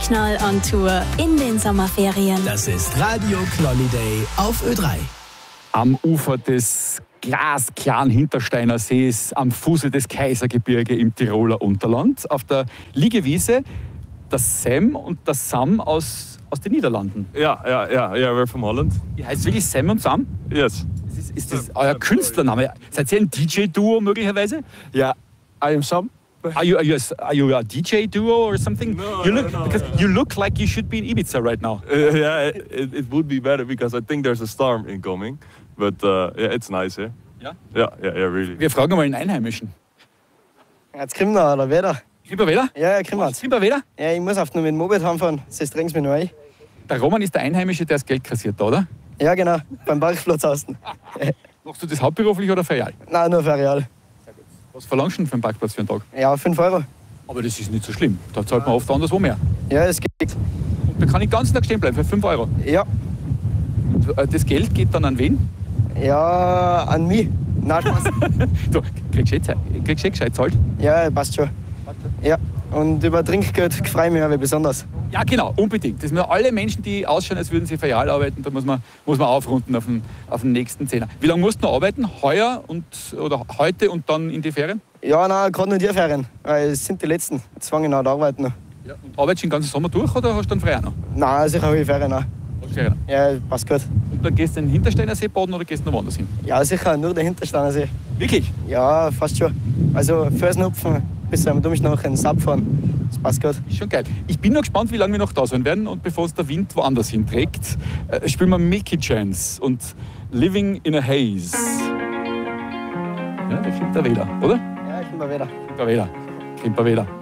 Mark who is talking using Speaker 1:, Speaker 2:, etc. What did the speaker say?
Speaker 1: Knall on Tour in den Sommerferien.
Speaker 2: Das ist Radio Knolliday auf Ö3.
Speaker 3: Am Ufer des glasklaren Hintersteiner Sees, am Fuße des Kaisergebirge im Tiroler Unterland, auf der Liegewiese, das Sam und das Sam aus den Niederlanden.
Speaker 4: Yeah, we're from Holland.
Speaker 3: Ihr heißt wirklich Sam und Sam?
Speaker 4: Yes.
Speaker 3: Ist das euer Künstlername? Seid ihr ein DJ-Duo möglicherweise?
Speaker 4: Yeah, I am Sam.
Speaker 3: Are you a DJ duo or something?
Speaker 4: No,
Speaker 3: Because you look like you should be in Ibiza right now.
Speaker 4: Yeah, it would be better because I think there's a storm incoming. But yeah, it's nice here.
Speaker 3: Ja?
Speaker 4: Yeah, really.
Speaker 3: Wir fragen mal einen Einheimischen.
Speaker 5: Jetzt kommt noch der wieder.
Speaker 3: Kommt er wieder?
Speaker 5: Ja, kommt jetzt.
Speaker 3: Kommt er wieder?
Speaker 5: Ja, ich muss oft nur mit dem Moped heimfahren, sonst drängt mich noch ein.
Speaker 3: Der Roman ist der Einheimische, der das Geld kassiert, oder?
Speaker 5: Ja, genau, beim Parkplatz außen.
Speaker 3: Machst du das hauptberuflich oder ferial?
Speaker 5: Nein, nur für Real.
Speaker 3: Was verlangst du denn für einen Parkplatz für einen Tag?
Speaker 5: Ja, 5 €.
Speaker 3: Aber das ist nicht so schlimm. Da zahlt man oft anderswo mehr.
Speaker 5: Ja, es geht.
Speaker 3: Und da kann ich den ganzen Tag stehen bleiben für 5 €.
Speaker 5: Ja,
Speaker 3: Und, das Geld geht dann an wen?
Speaker 5: ja, an mich. Nein, Spaß.
Speaker 3: Du kriegst du gescheit zahlt?
Speaker 5: Ja, passt schon. Ja, und über Trinkgeld freue ich mich aber besonders.
Speaker 3: Ja, genau, unbedingt. Das sind alle Menschen, die ausschauen, als würden sie ferial arbeiten. Da muss man aufrunden auf den nächsten Zehner. Wie lange musst du noch arbeiten? Heuer oder heute und dann in die Ferien?
Speaker 5: Ja, nein, gerade nur die Ferien, weil es sind die letzten. Jetzt fange ich noch an arbeiten. Noch.
Speaker 3: Ja. Und arbeitest du den ganzen Sommer durch oder hast du dann frei noch?
Speaker 5: Nein, sicher habe ich Ferien auch.
Speaker 3: Ferien.
Speaker 5: Ja, passt gut.
Speaker 3: Und dann gehst du in den Hintersteiner See baden oder gehst du noch woanders hin?
Speaker 5: Ja, sicher, nur der Hintersteiner See.
Speaker 3: Wirklich?
Speaker 5: Ja, fast schon. Also Felsenhupfen bis am Dummschnach in Saab fahren. Das passt gut.
Speaker 3: Ist schon geil. Ich bin noch gespannt, wie lange wir noch da sein werden. Und bevor es der Wind woanders hinträgt, spielen wir Milky Chance und Living in a Haze. Ja, da kommt er wieder, oder?
Speaker 5: Ja, ich bin mal wieder.
Speaker 3: Kommt er wieder.